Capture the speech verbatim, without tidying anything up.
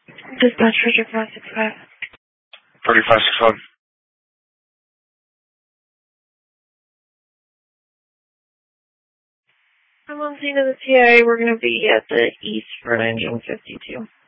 Dispatch Richard five six five. thirty-five six one. I'm on scene of the T I A. We're going to be at the East Fort Engine fifty-two.